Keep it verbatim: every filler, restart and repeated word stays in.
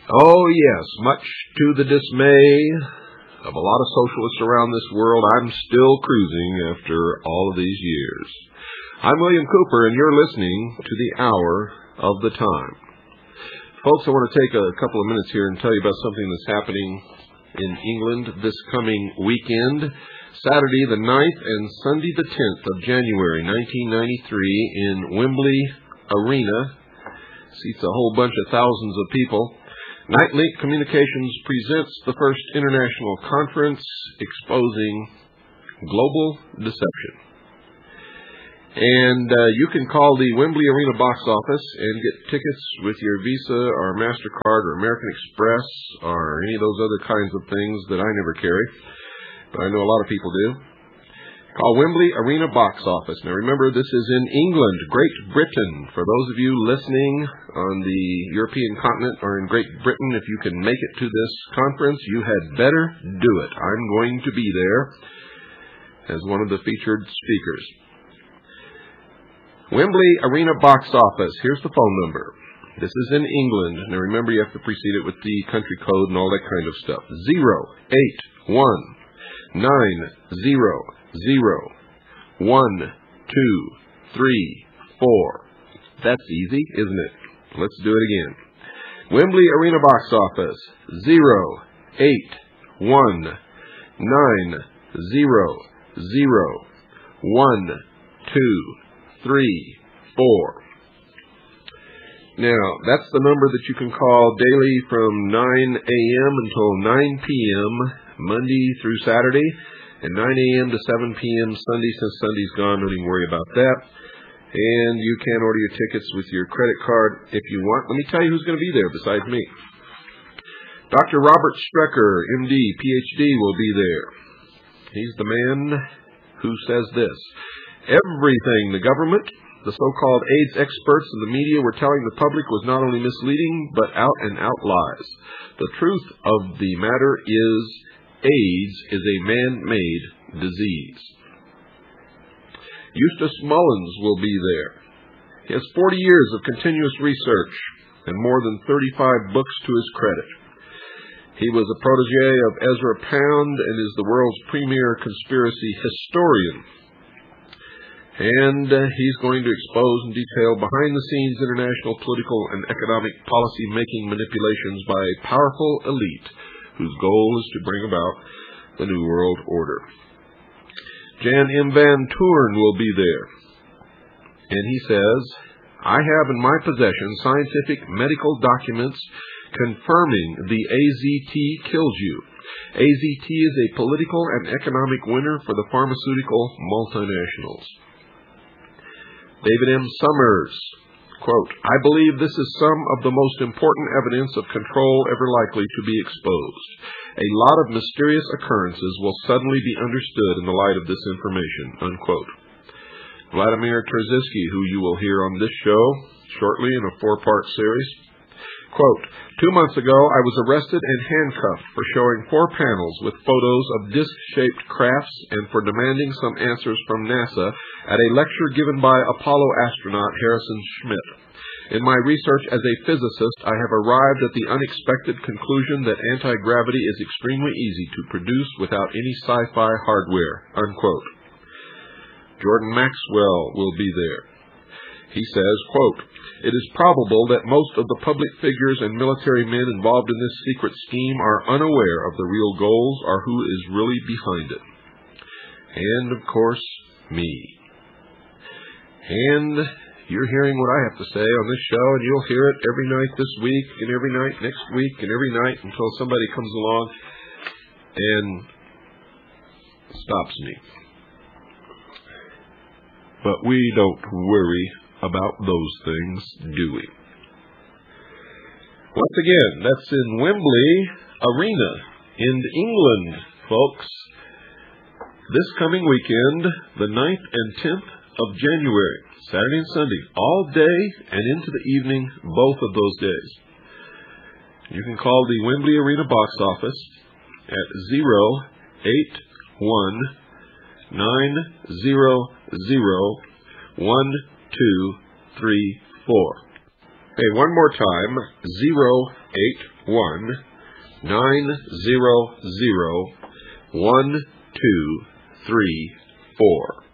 Oh, yes, much to the dismay of a lot of socialists around this world, I'm still cruising after all of these years. I'm William Cooper, and you're listening to the Hour of the Time. Folks, I want to take a couple of minutes here and tell you about something that's happening in England this coming weekend. Saturday the ninth and Sunday the tenth of January, nineteen ninety-three, in Wembley Arena. Seats a whole bunch of thousands of people. Nightlink Communications presents the first international conference exposing global deception. And uh, you can call the Wembley Arena box office and get tickets with your Visa or MasterCard or American Express or any of those other kinds of things that I never carry, but I know a lot of people do. Call Wembley Arena box office. Now remember, this is in England, Great Britain. For those of you listening on the European continent or in Great Britain, if you can make it to this conference, you had better do it. I'm going to be there as one of the featured speakers. Wembley Arena box office. Here's the phone number. This is in England. Now remember, you have to precede it with the country code and all that kind of stuff. Zero eight one nine zero zero one two three four. That's easy, isn't it? Let's do it again. Wembley Arena box office. Zero eight one nine zero zero one two three four. Now, that's the number that you can call daily from nine a.m. until nine p.m. Monday through Saturday, and nine a.m. to seven p.m. Sunday. Since Sunday's gone, don't even worry about that. And you can order your tickets with your credit card if you want. Let me tell you who's going to be there besides me. Doctor Robert Strecker, M D, P H D, will be there. He's the man who says this: everything the government, the so-called AIDS experts, and the media were telling the public was not only misleading, but out-and-out lies. The truth of the matter is AIDS is a man-made disease. Eustace Mullins will be there. He has forty years of continuous research and more than thirty-five books to his credit. He was a protege of Ezra Pound and is the world's premier conspiracy historian. And uh, he's going to expose and detail behind-the-scenes international political and economic policy-making manipulations by a powerful elite whose goal is to bring about the New World Order. Jan M. Van Toorn will be there. And he says, I have in my possession scientific medical documents confirming the A Z T kills you. A Z T is a political and economic winner for the pharmaceutical multinationals. David M. Summers, quote, I believe this is some of the most important evidence of control ever likely to be exposed. A lot of mysterious occurrences will suddenly be understood in the light of this information, unquote. Vladimir Terziski, who you will hear on this show shortly in a four-part series, quote, two months ago I was arrested and handcuffed for showing four panels with photos of disc-shaped crafts and for demanding some answers from NASA at a lecture given by Apollo astronaut Harrison Schmitt. In my research as a physicist, I have arrived at the unexpected conclusion that anti-gravity is extremely easy to produce without any sci-fi hardware, unquote. Jordan Maxwell will be there. He says, quote, it is probable that most of the public figures and military men involved in this secret scheme are unaware of the real goals or who is really behind it. And, of course, me. And you're hearing what I have to say on this show, and you'll hear it every night this week, and every night next week, and every night until somebody comes along and stops me. But we don't worry about those things, do we? Once again, that's in Wembley Arena in England, folks. This coming weekend, the ninth and tenth of January, Saturday and Sunday, all day and into the evening, both of those days. You can call the Wembley Arena box office at zero eight one nine zero zero one two three four. Okay, one more time. Zero eight one nine zero zero one two three four.